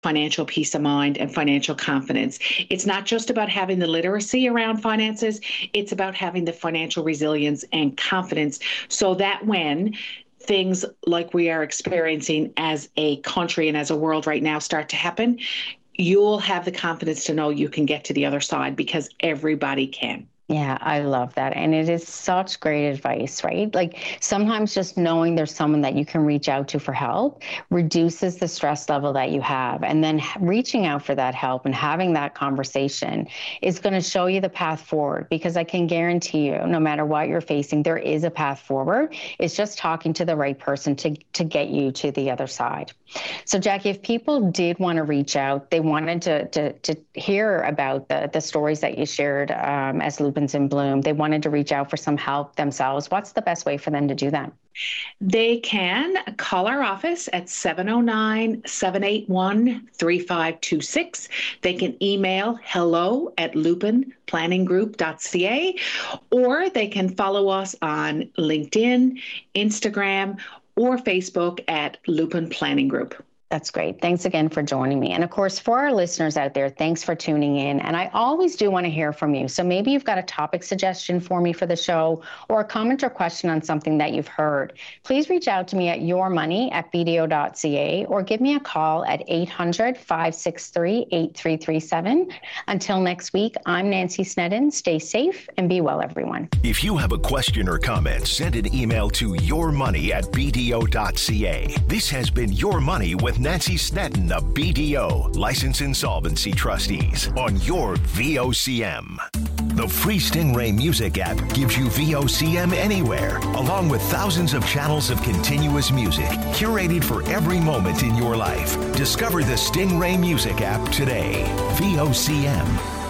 financial peace of mind and financial confidence. It's not just about having the literacy around finances, it's about having the financial resilience and confidence so that when things like we are experiencing as a country and as a world right now start to happen, you'll have the confidence to know you can get to the other side because everybody can. Yeah, I love that. And it is such great advice, right? Like sometimes just knowing there's someone that you can reach out to for help reduces the stress level that you have. And then reaching out for that help and having that conversation is going to show you the path forward, because I can guarantee you, no matter what you're facing, there is a path forward. It's just talking to the right person to get you to the other side. So Jackie, if people did want to reach out, they wanted to hear about the stories that you shared as Lupins in Bloom, they wanted to reach out for some help themselves, what's the best way for them to do that? They can call our office at 709-781-3526. They can email hello@lupinplanninggroup.ca, or they can follow us on LinkedIn, Instagram, or Facebook at Lupin Planning Group. That's great. Thanks again for joining me. And of course, for our listeners out there, thanks for tuning in. And I always do want to hear from you. So maybe you've got a topic suggestion for me for the show, or a comment or question on something that you've heard. Please reach out to me at yourmoney@bdo.ca, or give me a call at 800-563-8337. Until next week, I'm Nancy Snedden. Stay safe and be well, everyone. If you have a question or comment, send an email to yourmoney@bdo.ca. This has been Your Money with Nancy Snedden of BDO, Licensed Insolvency Trustees, on your VOCM. The free Stingray Music app gives you VOCM anywhere, along with thousands of channels of continuous music, curated for every moment in your life. Discover the Stingray Music app today. VOCM.